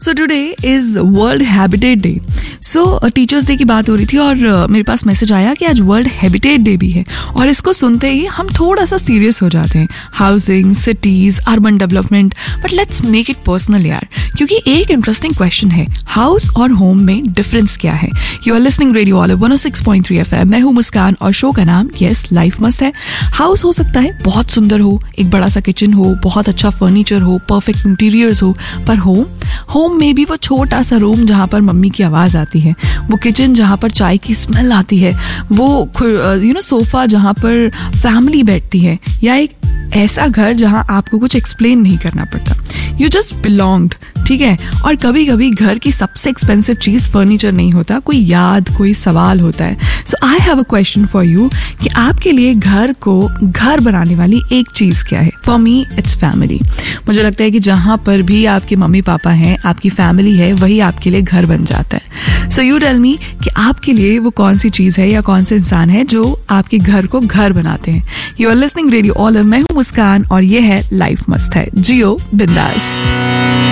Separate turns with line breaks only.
So today is world habitat day. So teachers day की बात हो रही थी और मेरे पास मैसेज आया कि आज वर्ल्ड हैबिटेट डे भी है. और इसको सुनते ही हम थोड़ा सा सीरियस हो जाते हैं. Housing, cities, urban development. But let's make it personal यार, क्योंकि एक इंटरेस्टिंग क्वेश्चन है, हाउस और होम में डिफरेंस क्या है. You are listening radio olive 106.3 FM. मैं हूँ मुस्कान और शो का नाम यस लाइफ मस्त है. हाउस हो सकता है बहुत सुंदर हो, एक बड़ा सा किचन हो, बहुत अच्छा फर्नीचर हो, परफेक्ट इंटीरियर्स हो. पर होम में भी वो छोटा सा रूम जहाँ पर मम्मी की आवाज़ आती है, वो किचन जहाँ पर चाय की स्मेल आती है, वो सोफा जहाँ पर फैमिली बैठती है, या एक ऐसा घर जहाँ आपको कुछ एक्सप्लेन नहीं करना पड़ता. You just belonged. ठीक है. और कभी कभी घर की सबसे एक्सपेंसिव चीज़ फर्नीचर नहीं होता, कोई याद, कोई सवाल होता है. सो I have a question for you कि आपके लिए घर को घर बनाने वाली एक चीज़ क्या है. For me it's family. मुझे लगता है कि जहाँ पर भी आपके मम्मी पापा हैं, आपकी फैमिली है, वही आपके लिए घर बन जाता है. सो यू टेल मी कि आपके लिए वो कौन सी चीज़ है या कौन से इंसान है जो आपके घर को घर बनाते हैं. You are listening radio olive. मैं हूँ मुस्कान और ये है लाइफ मस्त है. जियो बिंदास.